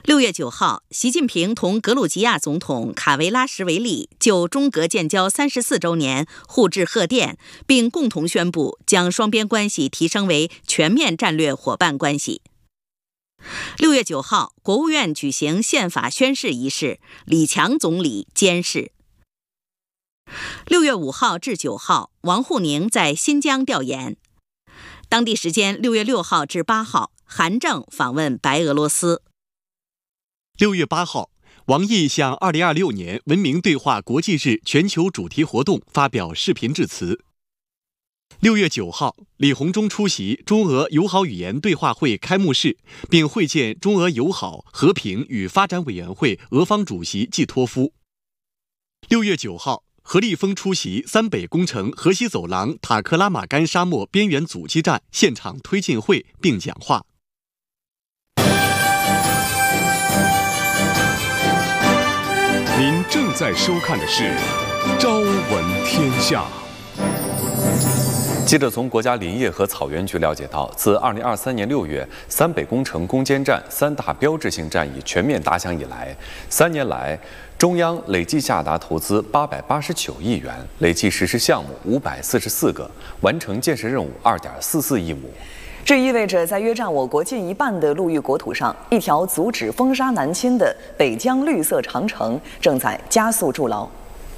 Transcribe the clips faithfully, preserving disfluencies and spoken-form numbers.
六月九号，习近平同格鲁吉亚总统卡维拉什维利就中格建交三十四周年互致贺电，并共同宣布将双边关系提升为全面战略伙伴关系。六月九号，国务院举行宪法宣誓仪式，李强总理监誓。六月五号至九号，王沪宁在新疆调研。当地时间六月六号至八号，韩正访问白俄罗斯。 六月八号，王毅向二零二六年文明对话国际日全球主题活动发表视频致辞。六月九号，李鸿忠出席中俄友好语言对话会开幕式，并会见中俄友好、和平与发展委员会俄方主席季托夫。六月九号，何立峰出席三北工程河西走廊塔克拉玛干沙漠边缘阻击战现场推进会并讲话。 您正在收看的是《朝闻天下》。 记者从国家林业和草原局了解到，自二零二三年六月三北工程攻坚战三大标志性战役全面打响以来，三年来，中央累计下达投资八百八十九亿元，累计实施项目五百四十四个，完成建设任务二点四四亿亩。 这意味着，在约占我国近一半的陆域国土上，一条阻止风沙南侵的北疆绿色长城正在加速筑牢。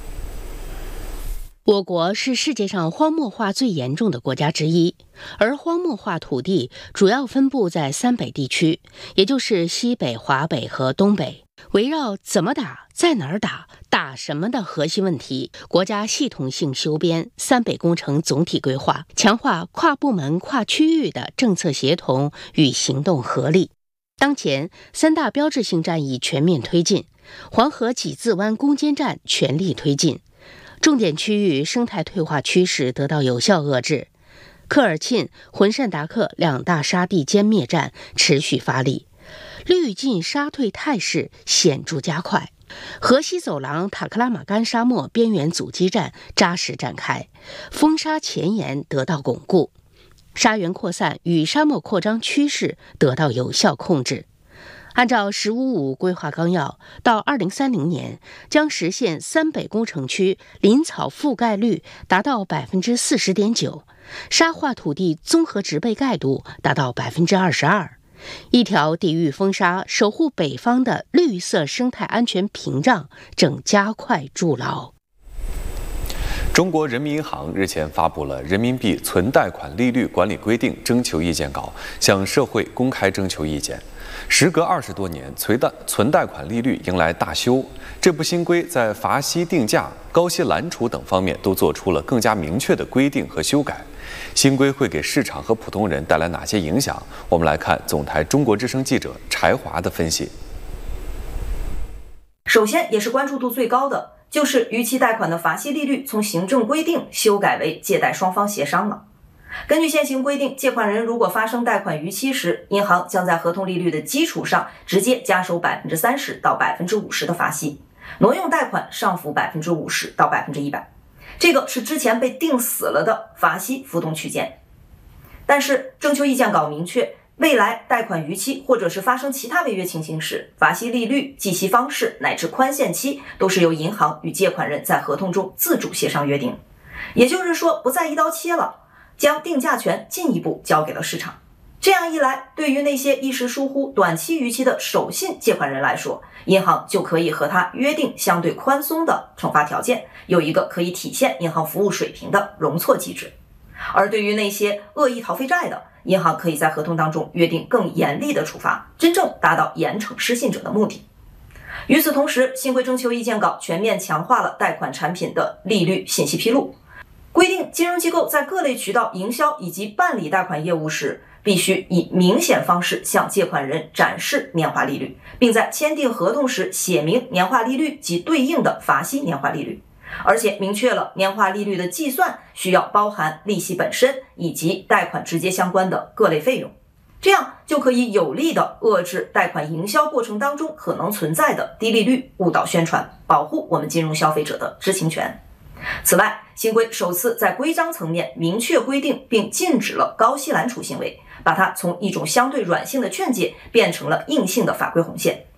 我国是世界上荒漠化最严重的国家之一，而荒漠化土地主要分布在三北地区，也就是西北、华北和东北。围绕怎么打、在哪儿打、打什么的核心问题，国家系统性修编三北工程总体规划，强化跨部门、跨区域的政策协同与行动合力。当前三大标志性战役全面推进，黄河几字湾攻坚战全力推进，重点区域生态退化趋势得到有效遏制，科尔沁、浑善达克两大沙地歼灭战持续发力，绿进沙退态势显著加快，河西走廊塔克拉玛干沙漠边缘阻击战扎实展开，封沙前沿得到巩固，沙源扩散与沙漠扩张趋势得到有效控制。按照“十五五”规划纲要，到二零三零年将实现三北工程区林草覆盖率达到百分之四十点九，沙化土地综合植被盖度达到百分之二十二。一条抵御风沙、守护北方的绿色生态安全屏障正加快筑牢。 中国人民银行日前发布了《人民币存贷款利率管理规定》征求意见稿，向社会公开征求意见。时隔二十多年，存贷存贷款利率迎来大修。这部新规在罚息定价、高息拦储等方面都做出了更加明确的规定和修改。新规会给市场和普通人带来哪些影响？我们来看总台中国之声记者柴华的分析。 首先，也是关注度最高的，就是逾期贷款的罚息利率从行政规定修改为借贷双方协商了。根据现行规定，借款人如果发生贷款逾期时，银行将在合同利率的基础上直接加收百分之三十到百分之五十的罚息，挪用贷款上浮百分之五十到百分之一百。这个是之前被定死了的罚息浮动区间。但是征求意见稿明确，未来贷款逾期或者是发生其他违约情形时，罚息利率、计息方式乃至宽限期都是由银行与借款人在合同中自主协商约定。也就是说，不再一刀切了，将定价权进一步交给了市场。这样一来，对于那些一时疏忽、短期逾期的守信借款人来说，银行就可以和他约定相对宽松的惩罚条件，有一个可以体现银行服务水平的容错机制。而对于那些恶意逃废债的，银行可以在合同当中约定更严厉的处罚，真正达到严惩失信者的目的。与此同时，新规征求意见稿全面强化了贷款产品的利率信息披露，规定金融机构在各类渠道营销以及办理贷款业务时，必须以明显方式向借款人展示年化利率，并在签订合同时写明年化利率及对应的罚息年化利率，而且明确了年化利率的计算需要包含利息本身以及贷款直接相关的各类费用，这样就可以有力地遏制贷款营销过程当中可能存在的低利率误导宣传，保护我们金融消费者的知情权。此外，新规首次在规章层面明确规定并禁止了高息拦储行为，把它从一种相对软性的劝诫变成了硬性的法规红线，